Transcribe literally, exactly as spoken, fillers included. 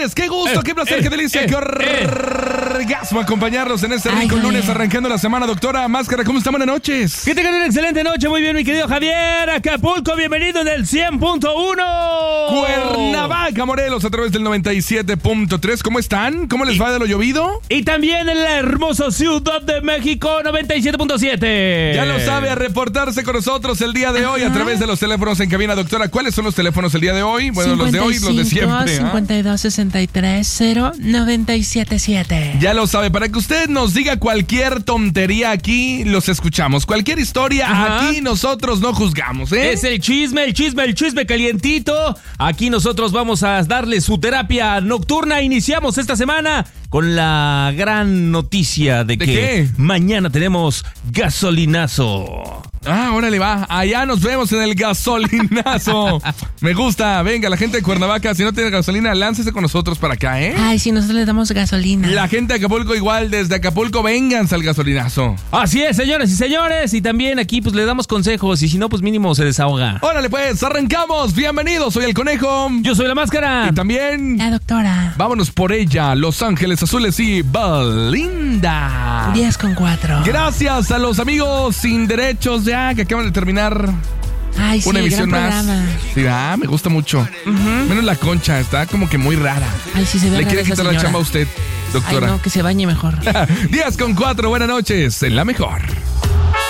noches, qué gusto, Eh, qué placer, eh, qué delicia, eh, qué orgasmo acompañarlos en este rico Ay, lunes ay. arrancando la semana. Doctora Máscara, ¿cómo están? Buenas noches. Que tengan una excelente noche, muy bien, mi querido Javier. Acapulco, bienvenido en el cien punto uno. Cuernavaca, Morelos, a través del noventa y siete punto tres. ¿Cómo están? ¿Cómo les va de lo llovido? Y también en la hermosa Ciudad de México, noventa y siete punto siete. Ya lo sabe, a reportarse con nosotros el día de hoy a través de los teléfonos en cabina. Doctora, ¿cuáles son los teléfonos el día de hoy? Bueno, los de hoy y los de siempre. ¿ah? cincuenta y dos sesenta y tres cero noventa y siete siete. Ya lo sabe, para que usted nos diga cualquier tontería aquí, los escuchamos. Cualquier historia, Ajá. aquí nosotros no juzgamos, ¿eh? Es el chisme, el chisme, el chisme calientito. Aquí nosotros vamos a darle su terapia nocturna. Iniciamos esta semana con la gran noticia de, ¿De que qué? mañana tenemos gasolinazo. Ah, órale, va. Allá nos vemos en el gasolinazo. Me gusta. Venga, la gente de Cuernavaca, si no tiene gasolina, láncese con nosotros para acá, ¿eh? Ay, si nosotros le damos gasolina. La gente de Acapulco igual, desde Acapulco, vénganse al gasolinazo. Así es, señores y señores. Y también aquí pues le damos consejos y si no, pues mínimo se desahoga. Órale, pues, arrancamos. Bienvenidos, soy el Conejo. Yo soy la Máscara. Y también, La doctora. vámonos por ella, Los Ángeles Azules y Belinda. diez con cuatro. Gracias a los amigos sin derechos ya que acaban de terminar Ay, sí, una emisión gran más. programa. Sí, ah, me gusta mucho. Menos la Concha, está como que muy rara. Ay, sí, se ve Le rara quiere esa quitar la señora. chamba a usted, Ay, doctora. no, que se bañe mejor. diez con cuatro, buenas noches, en la mejor.